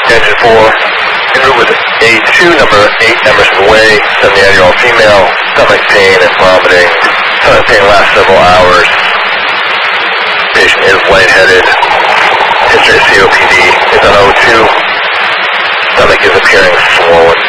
Engine 4, en route with A2, number 8, Emerson Way, 79-year-old female, stomach pain and vomiting. Stomach pain lasts several hours. Patient is lightheaded. History of COPD is on O2. Stomach is appearing swollen.